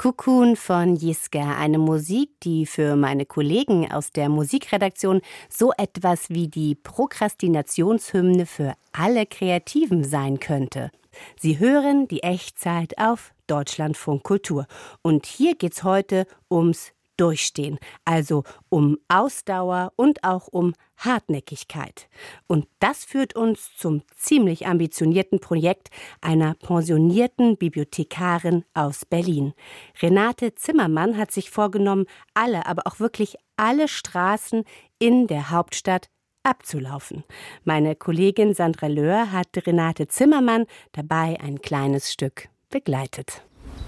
Cocoon von Jiska, eine Musik, die für meine Kollegen aus der Musikredaktion so etwas wie die Prokrastinationshymne für alle Kreativen sein könnte. Sie hören die Echtzeit auf Deutschlandfunk Kultur. Und hier geht's heute ums Durchstehen, also um Ausdauer und auch um Hartnäckigkeit. Und das führt uns zum ziemlich ambitionierten Projekt einer pensionierten Bibliothekarin aus Berlin. Renate Zimmermann hat sich vorgenommen, aber auch wirklich alle Straßen in der Hauptstadt abzulaufen. Meine Kollegin Sandra Löhr hat Renate Zimmermann dabei ein kleines Stück begleitet.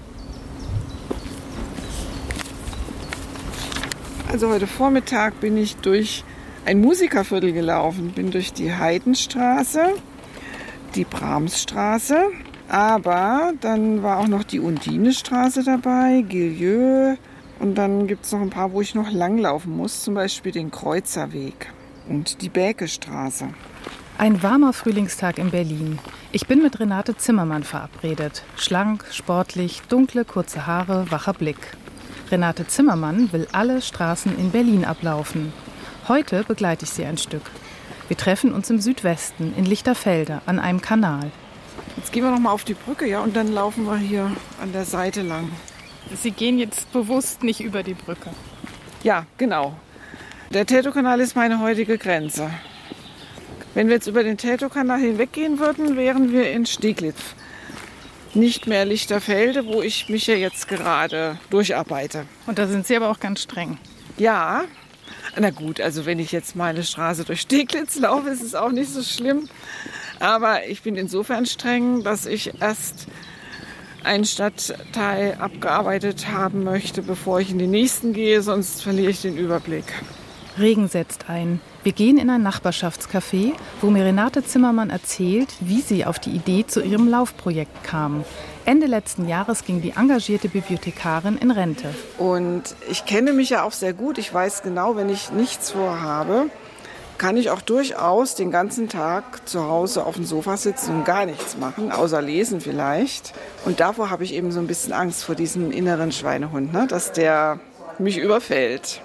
Also heute Vormittag bin ich durch ein Musikerviertel gelaufen, bin durch die Heidenstraße, die Brahmsstraße, aber dann war auch noch die Undinestraße dabei, Guillieu, und dann gibt es noch ein paar, wo ich noch langlaufen muss, zum Beispiel den Kreuzerweg und die Bäkestraße. Ein warmer Frühlingstag in Berlin. Ich bin mit Renate Zimmermann verabredet. Schlank, sportlich, dunkle, kurze Haare, wacher Blick. Renate Zimmermann will alle Straßen in Berlin ablaufen. Heute begleite ich sie ein Stück. Wir treffen uns im Südwesten, in Lichterfelde, an einem Kanal. Jetzt gehen wir noch mal auf die Brücke, ja, und dann laufen wir hier an der Seite lang. Sie gehen jetzt bewusst nicht über die Brücke. Ja, genau. Der Teltowkanal ist meine heutige Grenze. Wenn wir jetzt über den Teltowkanal hinweggehen würden, wären wir in Steglitz. Nicht mehr Lichterfelde, wo ich mich ja jetzt gerade durcharbeite. Und da sind Sie aber auch ganz streng. Ja, na gut, also wenn ich jetzt mal eine Straße durch Steglitz laufe, ist es auch nicht so schlimm. Aber ich bin insofern streng, dass ich erst einen Stadtteil abgearbeitet haben möchte, bevor ich in den nächsten gehe, sonst verliere ich den Überblick. Regen setzt ein. Wir gehen in ein Nachbarschaftscafé, wo mir Renate Zimmermann erzählt, wie sie auf die Idee zu ihrem Laufprojekt kam. Ende letzten Jahres ging die engagierte Bibliothekarin in Rente. Und ich kenne mich ja auch sehr gut. Ich weiß genau, wenn ich nichts vorhabe, kann ich auch durchaus den ganzen Tag zu Hause auf dem Sofa sitzen und gar nichts machen, außer lesen vielleicht. Und davor habe ich eben so ein bisschen Angst vor diesem inneren Schweinehund, ne? Dass der mich überfällt.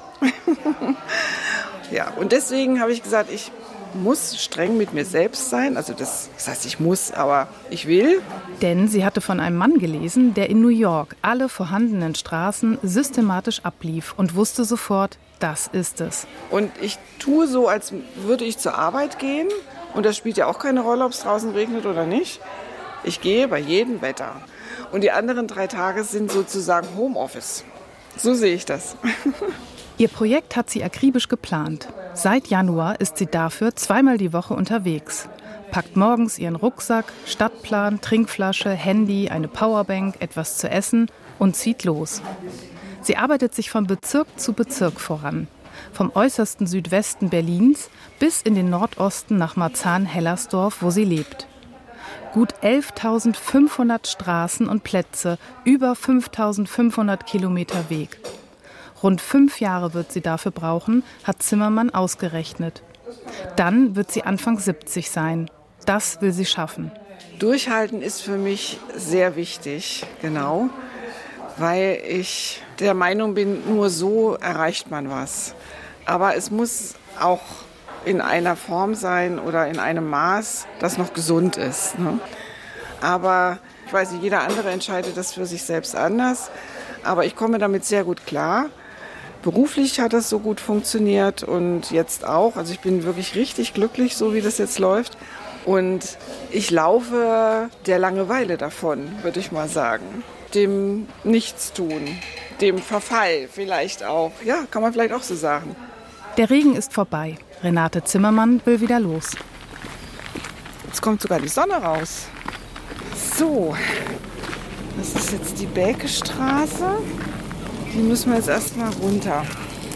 Ja, und deswegen habe ich gesagt, ich muss streng mit mir selbst sein. Also das heißt, ich muss, aber ich will. Denn sie hatte von einem Mann gelesen, der in New York alle vorhandenen Straßen systematisch ablief und wusste sofort, das ist es. Und ich tue so, als würde ich zur Arbeit gehen. Und das spielt ja auch keine Rolle, ob es draußen regnet oder nicht. Ich gehe bei jedem Wetter. Und die anderen 3 Tage sind sozusagen Homeoffice. So sehe ich das. Ihr Projekt hat sie akribisch geplant. Seit Januar ist sie dafür 2-mal die Woche unterwegs. Packt morgens ihren Rucksack, Stadtplan, Trinkflasche, Handy, eine Powerbank, etwas zu essen und zieht los. Sie arbeitet sich von Bezirk zu Bezirk voran. Vom äußersten Südwesten Berlins bis in den Nordosten nach Marzahn-Hellersdorf, wo sie lebt. Gut 11.500 Straßen und Plätze, über 5.500 Kilometer Weg. Rund 5 Jahre wird sie dafür brauchen, hat Zimmermann ausgerechnet. Dann wird sie Anfang 70 sein. Das will sie schaffen. Durchhalten ist für mich sehr wichtig, genau, weil ich der Meinung bin, nur so erreicht man was. Aber es muss auch in einer Form sein oder in einem Maß, das noch gesund ist, ne? Aber ich weiß nicht, jeder andere entscheidet das für sich selbst anders. Aber ich komme damit sehr gut klar. Beruflich hat das so gut funktioniert und jetzt auch. Also ich bin wirklich richtig glücklich, so wie das jetzt läuft. Und ich laufe der Langeweile davon, würde ich mal sagen. Dem Nichtstun, dem Verfall vielleicht auch. Ja, kann man vielleicht auch so sagen. Der Regen ist vorbei. Renate Zimmermann will wieder los. Jetzt kommt sogar die Sonne raus. So, das ist jetzt die Bäkestraße. Die müssen wir jetzt erstmal runter.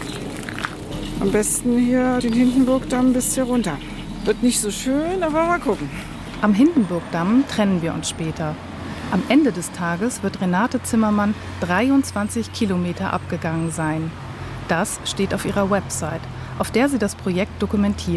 Am besten hier den Hindenburgdamm bis hier runter. Wird nicht so schön, aber mal gucken. Am Hindenburgdamm trennen wir uns später. Am Ende des Tages wird Renate Zimmermann 23 Kilometer abgegangen sein. Das steht auf ihrer Website, auf der sie das Projekt dokumentiert.